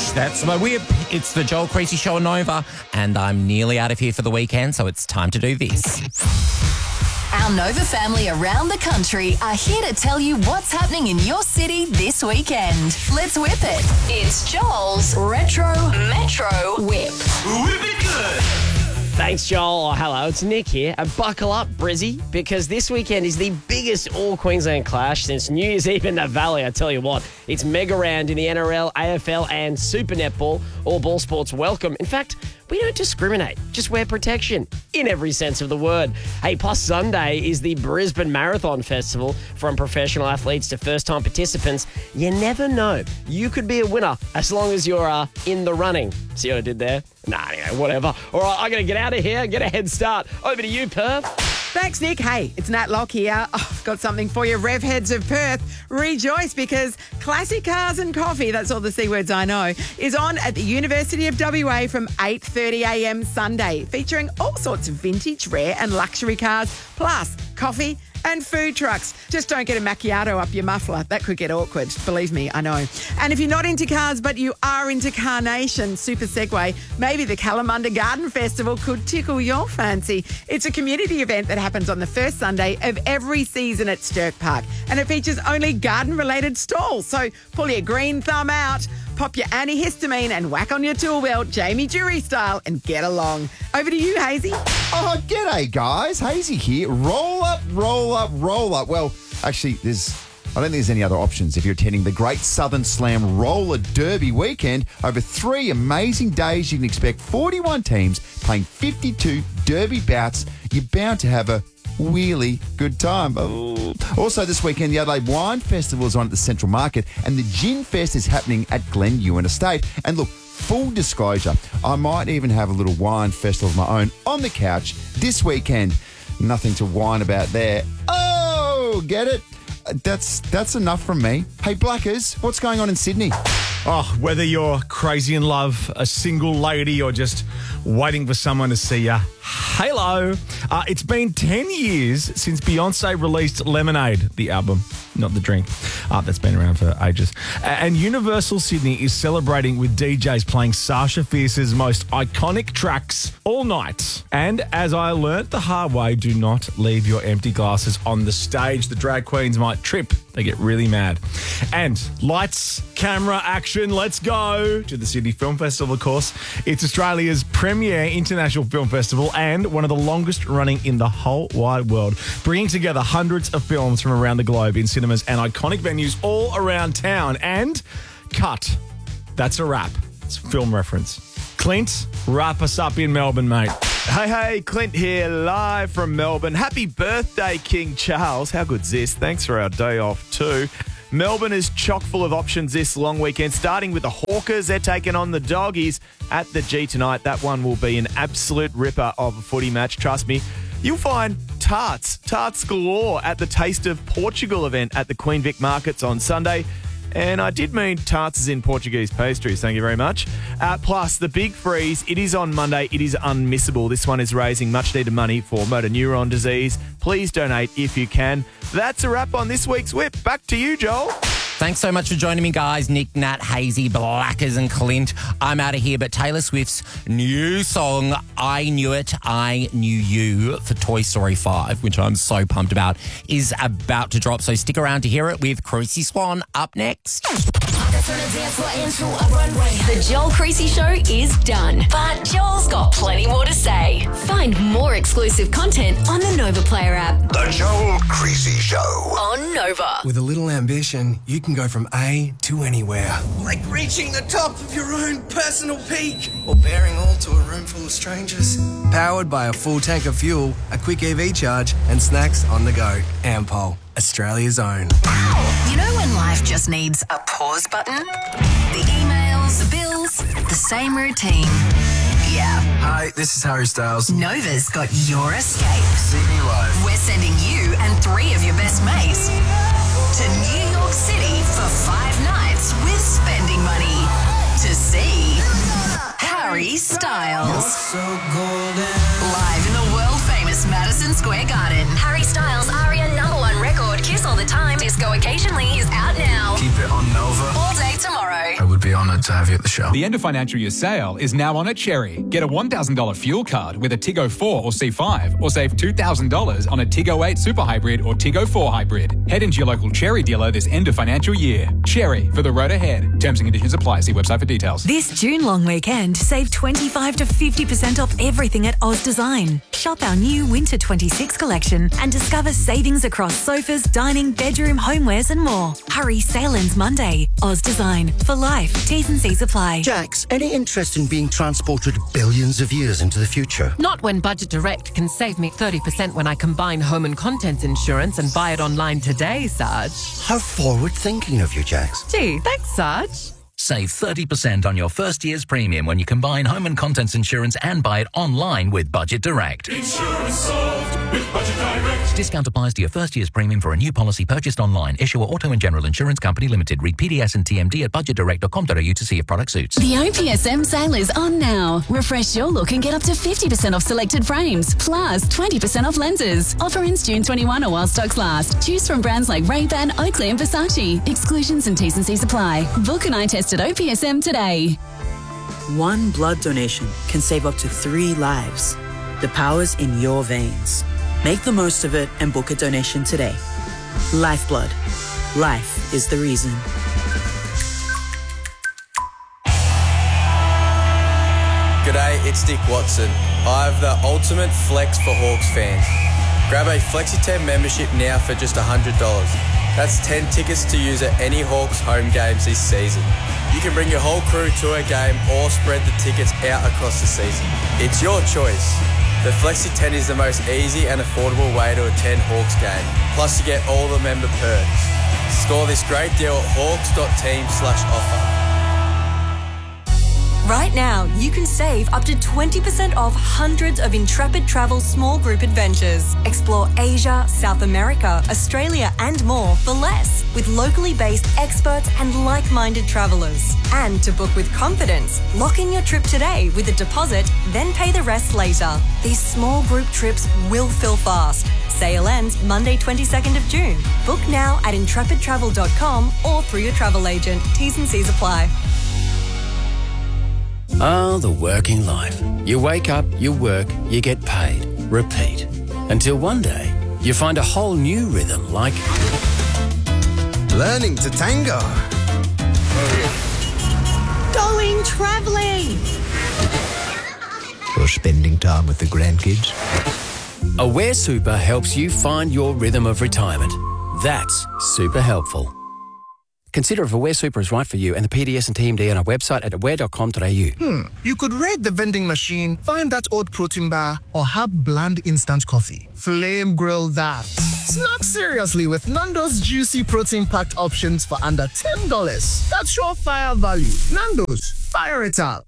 That's my whip. It's the Joel Creasy Show on Nova, and I'm nearly out of here for the weekend, so it's time to do this. Our Nova family around the country are here to tell you what's happening in your city this weekend. Let's whip it. It's Joel's Retro Metro Whip. Whip it good. Thanks, Joel. Oh, hello, it's Nick here. And buckle up, Brizzy, because this weekend is the biggest all-Queensland clash since New Year's Eve in the Valley, I tell you what. It's mega round in the NRL, AFL and Super Netball. All ball sports welcome. In fact, we don't discriminate. Just wear protection in every sense of the word. Hey, plus Sunday is the Brisbane Marathon Festival. From professional athletes to first-time participants, you never know. You could be a winner as long as you're in the running. See what I did there? Nah, anyway, whatever. All right, I'm going to get out of here, get a head start. Over to you, Perth. Thanks, Nick. Hey, it's Nat Locke here. I've got something for you, Rev Heads of Perth. Rejoice because Classic Cars and Coffee, that's all the C words I know, is on at the University of WA from 8:30am Sunday, featuring all sorts of vintage, rare and luxury cars, plus coffee and food trucks. Just don't get a macchiato up your muffler. That could get awkward. Believe me, I know. And if you're not into cars, but you are into Carnation, super segue, maybe the Kalamunda Garden Festival could tickle your fancy. It's a community event that happens on the first Sunday of every season at Stirk Park, and it features only garden-related stalls. So pull your green thumb out, pop your antihistamine and whack on your tool belt, Jamie Jury style, and get along. Over to you, Hazy. Oh, g'day, guys. Hazy here. Roll up, roll up, roll up. Well, actually, I don't think there's any other options if you're attending the Great Southern Slam Roller Derby weekend. Over 3 amazing days, you can expect 41 teams playing 52 derby bouts. You're bound to have a really good time. Oh. Also this weekend, the Adelaide Wine Festival is on at the Central Market, and the Gin Fest is happening at Glen Ewan Estate. And look, full disclosure, I might even have a little wine festival of my own on the couch this weekend. Nothing to whine about there. Oh, get it? That's enough from me. Hey, Blackers, what's going on in Sydney? Oh, whether you're crazy in love, a single lady, or just waiting for someone to see you, hello. It's been 10 years since Beyonce released Lemonade, the album, not the drink. That's been around for ages. And Universal Sydney is celebrating with DJs playing Sasha Fierce's most iconic tracks all night. And as I learnt the hard way, do not leave your empty glasses on the stage. The drag queens might trip. They get really mad. And lights, camera, action, let's go to the Sydney Film Festival, of course. It's Australia's premier international film festival and one of the longest running in the whole wide world, bringing together hundreds of films from around the globe in cinemas and iconic venues all around town. And cut. That's a wrap. It's a film reference. Clint, wrap us up in Melbourne, mate. Hey, Clint here, live from Melbourne. Happy birthday, King Charles. How good's this? Thanks for our day off too. Melbourne is chock full of options this long weekend, starting with the Hawkers. They're taking on the Doggies at the G tonight. That one will be an absolute ripper of a footy match, trust me. You'll find tarts galore at the Taste of Portugal event at the Queen Vic Markets on Sunday. And I did mean tarts as in Portuguese pastries, thank you very much. Plus, the Big Freeze, it is on Monday. It is unmissable. This one is raising much-needed money for motor neuron disease. Please donate if you can. That's a wrap on this week's Whip. Back to you, Joel. Thanks so much for joining me, guys. Nick, Nat, Hazy, Blackers and Clint. I'm out of here, but Taylor Swift's new song, I Knew It, I Knew You, for Toy Story 5, which I'm so pumped about, is about to drop. So stick around to hear it with Creasy Swan up next. The Joel Creasy Show is done, but Joel's got plenty more to say. Find more exclusive content on the Nova Player app. The Joel Creasy Show. On Nova. With a little ambition, you can go from A to anywhere. Like reaching the top of your own personal peak. Or bearing all to a room full of strangers. Powered by a full tank of fuel, a quick EV charge, and snacks on the go. Ampol, Australia's own. You know when life just needs a pause button? The emails, the bills, the same routine. Yeah. Hi, this is Harry Styles. Nova's got your escape. See me live. We're sending you and 3 of your best mates to New York City for 5 nights with spending money to see Harry Styles. Live in the world-famous Madison Square Garden. Harry Styles' ARIA #1 record, Kiss All the Time, Disco Occasionally, is out now. Keep it on Nova. All day tomorrow. I would be honoured. Good to have you at the show. The end of financial year sale is now on at Cherry. Get a $1,000 fuel card with a Tiggo 4 or C5 or save $2,000 on a Tiggo 8 Super Hybrid or Tiggo 4 Hybrid. Head into your local Cherry dealer this end of financial year. Cherry, for the road ahead. Terms and conditions apply. See website for details. This June long weekend, save 25 to 50% off everything at Oz Design. Shop our new Winter 26 collection and discover savings across sofas, dining, bedroom, homewares and more. Hurry, sale ends Monday. Oz Design. For life. T's and C's apply. Jax, any interest in being transported billions of years into the future? Not when Budget Direct can save me 30% when I combine home and contents insurance and buy it online today, Sarge. How forward-thinking of you, Jax. Gee, thanks, Sarge. Save 30% on your first year's premium when you combine home and contents insurance and buy it online with Budget Direct. Insurance solved with Budget Direct. Discount applies to your first year's premium for a new policy purchased online. Issuer Auto and General Insurance Company Limited. Read PDS and TMD at budgetdirect.com.au to see if product suits. The OPSM sale is on now. Refresh your look and get up to 50% off selected frames, plus 20% off lenses. Offer ends June 21 or while stocks last. Choose from brands like Ray-Ban, Oakley and Versace. Exclusions and T's and C's apply. Book an eye test at OPSM today. One blood donation can save up to 3 lives. The power's in your veins. Make the most of it and book a donation today. Lifeblood. Life is the reason. G'day, it's Dick Watson. I have the ultimate flex for Hawks fans. Grab a Flexi10 membership now for just $100. That's 10 tickets to use at any Hawks home games this season. You can bring your whole crew to a game or spread the tickets out across the season. It's your choice. The Flexi10 is the most easy and affordable way to attend Hawks game. Plus you get all the member perks. Score this great deal at hawks.team/offer. Right now, you can save up to 20% off hundreds of Intrepid Travel small group adventures. Explore Asia, South America, Australia and more for less with locally based experts and like-minded travellers. And to book with confidence, lock in your trip today with a deposit, then pay the rest later. These small group trips will fill fast. Sale ends Monday 22nd of June. Book now at intrepidtravel.com or through your travel agent. T's and C's apply. Ah, the working life. You wake up, you work, you get paid. Repeat. Until one day, you find a whole new rhythm like... Learning to tango. Going travelling. Or spending time with the grandkids. Aware Super helps you find your rhythm of retirement. That's super helpful. Consider if Aware Super is right for you and the PDS and TMD on our website at aware.com.au. You could raid the vending machine, find that old protein bar, or have bland instant coffee. Flame grill that. Snack seriously with Nando's juicy protein-packed options for under $10. That's surefire value. Nando's, fire it up.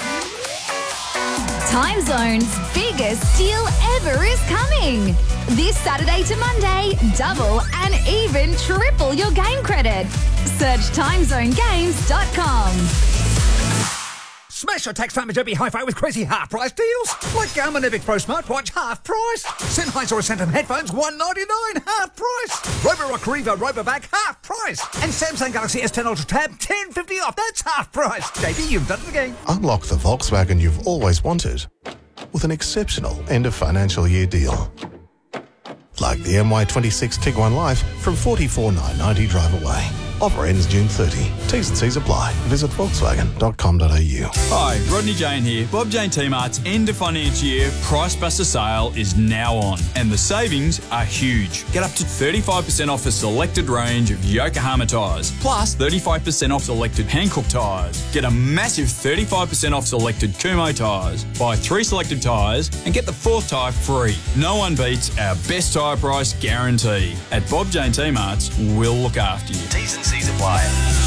Time Zone's biggest deal ever is coming. This Saturday to Monday, double and even triple your game credit. Search timezonegames.com. Smash your tax time at Derby Hi-Fi with crazy half-price deals. Like Garmin Epic Pro Smartwatch, half price. Sennheiser Centum headphones, $199, half price. Roborock Revo Robovac, half price. And Samsung Galaxy S10 Ultra Tab, $10.50 off. That's half price. JB, you've done it again. Unlock the Volkswagen you've always wanted with an exceptional end of financial year deal. Like the MY26 Tiguan Life from $44,990 drive away. Offer ends June 30. T's and C's apply. Visit Volkswagen.com.au. Hi, Rodney Jane here. Bob Jane T-Mart's end of financial year Price Buster sale is now on, and the savings are huge. Get up to 35% off a selected range of Yokohama tyres, plus 35% off selected Hankook tyres. Get a massive 35% off selected Kumho tyres. Buy 3 selected tyres and get the 4th tyre free. No one beats our best tyre price guarantee. At Bob Jane T-Mart's, we'll look after you. T's and C's apply.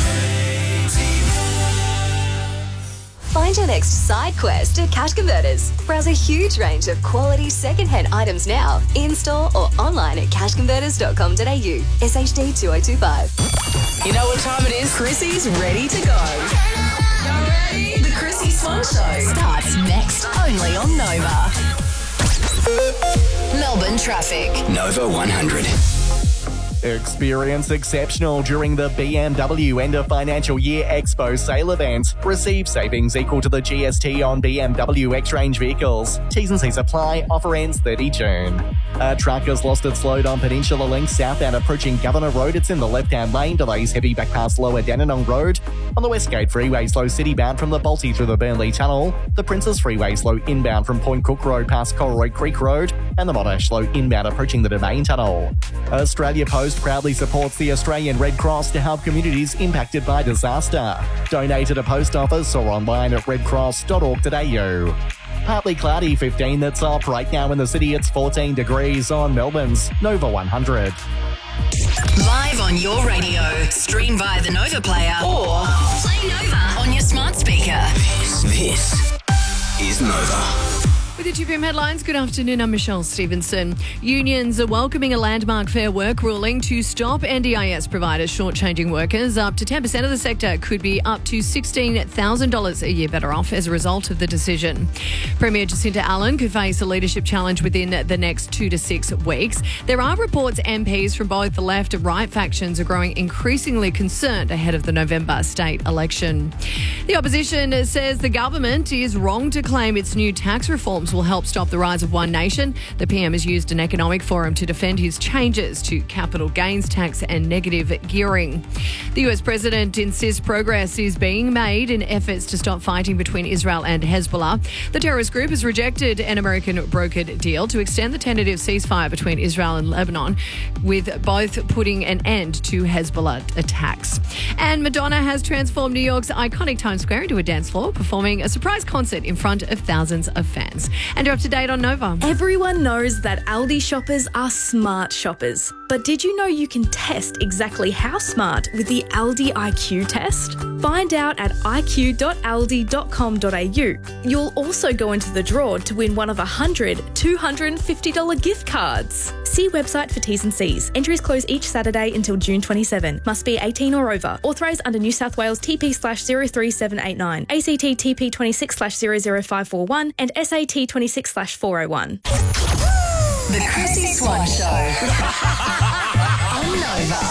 Find your next side quest at Cash Converters. Browse a huge range of quality second-hand items now, in-store or online at cashconverters.com.au. SHD 2025. You know what time it is? Chrissy's ready to go. Y'all ready? The Chrissy Swan Show starts next, only on Nova. Melbourne traffic. Nova 100. Experience exceptional during the BMW End of Financial Year Expo sale event. Receive savings equal to the GST on BMW X-Range vehicles. T's and C's apply. Offer ends 30 June. A truck has lost its load on Peninsula Link southbound approaching Governor Road. It's in the left-hand lane. Delays heavy back past Lower Dandenong Road. On the Westgate Freeway, slow citybound from the Balti through the Burnley Tunnel. The Princes Freeway, slow inbound from Point Cook Road past Colroy Creek Road. And the Monash, slow inbound approaching the Domain Tunnel. Australia Post proudly supports the Australian Red Cross to help communities impacted by disaster. Donate at a post office or online at redcross.org.au. Partly cloudy, 15 that's up. Right now in the city, it's 14 degrees on Melbourne's Nova 100. Live on your radio. Stream via the Nova player or play Nova on your smart speaker. This is Nova. With the 2 PM headlines, good afternoon, I'm Michelle Stevenson. Unions are welcoming a landmark Fair Work ruling to stop NDIS providers shortchanging workers. Up to 10% of the sector could be up to $16,000 a year better off as a result of the decision. Premier Jacinta Allen could face a leadership challenge within the next 2 to 6 weeks. There are reports MPs from both the left and right factions are growing increasingly concerned ahead of the November state election. The opposition says the government is wrong to claim its new tax reforms will help stop the rise of One Nation. The PM has used an economic forum to defend his changes to capital gains tax and negative gearing. The US president insists progress is being made in efforts to stop fighting between Israel and Hezbollah. The terrorist group has rejected an American brokered deal to extend the tentative ceasefire between Israel and Lebanon, with both putting an end to Hezbollah attacks. And Madonna has transformed New York's iconic Times Square into a dance floor, performing a surprise concert in front of thousands of fans. And you're up to date on Nova. Everyone knows that Aldi shoppers are smart shoppers. But did you know you can test exactly how smart with the Aldi IQ test? Find out at iq.aldi.com.au. You'll also go into the draw to win one of 100 $250 gift cards. See website for T's and C's. Entries close each Saturday until June 27. Must be 18 or over. Authorised under New South Wales TP/03789, ACT TP 26/00541 and SAT 26/401. The Chrissy Swan Show on Nova.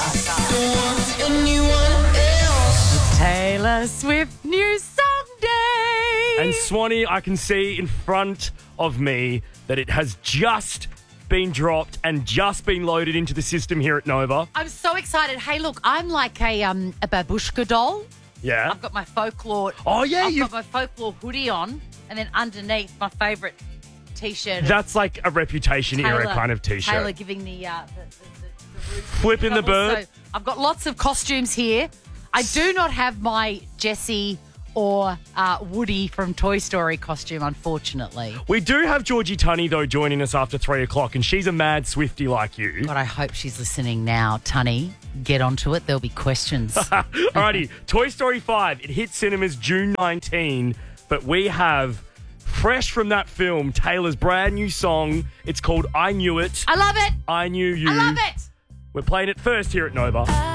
Taylor Swift new song day. And Swanee, I can see in front of me that it has just been dropped and just been loaded into the system here at Nova. I'm so excited. Hey, look, I'm like a babushka doll. Yeah. I've got my folklore. Oh, yeah. I've got my folklore hoodie on, and then underneath my favourite T-shirt. That's like a Reputation era kind of T-shirt. Taylor giving the flipping the bird. So I've got lots of costumes here. I do not have my Jessie or Woody from Toy Story costume, unfortunately. We do have Georgie Tunney, though, joining us after 3 o'clock, and she's a mad Swiftie like you. God, I hope she's listening now. Tunney, get onto it. There'll be questions. Alrighty, Toy Story 5. It hits cinemas June 19, but we have, fresh from that film, Taylor's brand new song. It's called I Knew It. I love it. I Knew You. I love it. We're playing it first here at Nova.